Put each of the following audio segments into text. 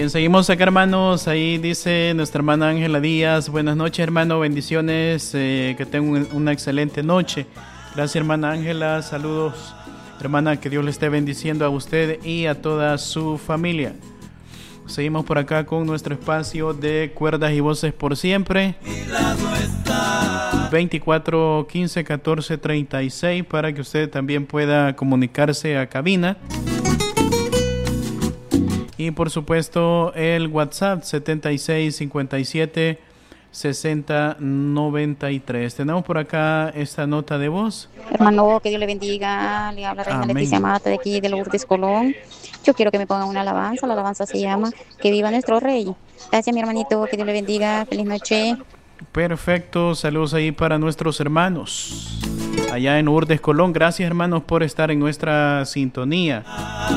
Bien, seguimos acá, hermanos. Ahí dice nuestra hermana Ángela Díaz: buenas noches, hermano, bendiciones, que tengan una excelente noche. Gracias, hermana Ángela, saludos, hermana, que Dios le esté bendiciendo a usted y a toda su familia. Seguimos por acá con nuestro espacio de cuerdas y voces por siempre. 24 15 14 36 para que usted también pueda comunicarse a cabina. Y por supuesto el WhatsApp 76 57 60 93. Tenemos por acá esta nota de voz. Hermano, que Dios le bendiga. Le habla Reina Leticia Mata de aquí de Lourdes, Colón. Yo quiero que me pongan una alabanza. La alabanza se llama Que viva nuestro Rey. Gracias, mi hermanito. Que Dios le bendiga. Feliz noche. Perfecto. Saludos ahí para nuestros hermanos allá en Lourdes, Colón. Gracias, hermanos, por estar en nuestra sintonía.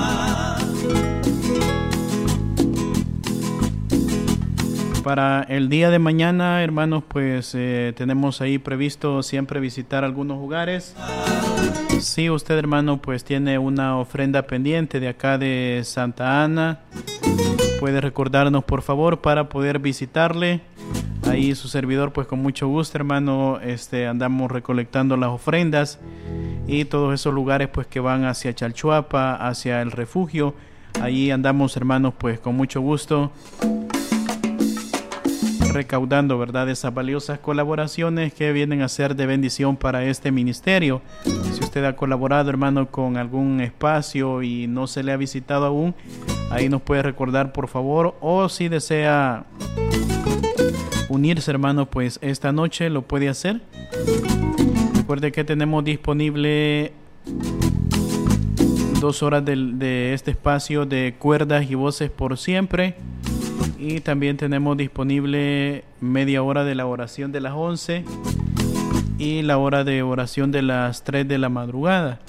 Para el día de mañana, hermanos, pues tenemos ahí previsto siempre visitar algunos lugares. Si usted, hermano, pues tiene una ofrenda pendiente de acá de Santa Ana, puede recordarnos, por favor, para poder visitarle. Ahí su servidor, pues con mucho gusto, hermano, andamos recolectando las ofrendas y todos esos lugares, pues que van hacia Chalchuapa, hacia el refugio. Ahí andamos, hermanos, pues con mucho gusto, recaudando, ¿verdad?, esas valiosas colaboraciones que vienen a ser de bendición para este ministerio. Si usted ha colaborado, hermano, con algún espacio y no se le ha visitado aún, ahí nos puede recordar, por favor, o si desea unirse, hermano, pues esta noche lo puede hacer. Recuerde que tenemos disponible 2 horas de este espacio de cuerdas y voces por siempre. Y también tenemos disponible media hora de la oración de las 11 y la hora de oración de las 3 de la madrugada.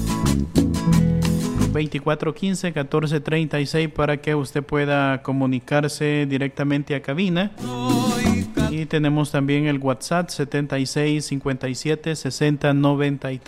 24 15 14 36 para que usted pueda comunicarse directamente a cabina. Y tenemos también el WhatsApp 76 57 60 93.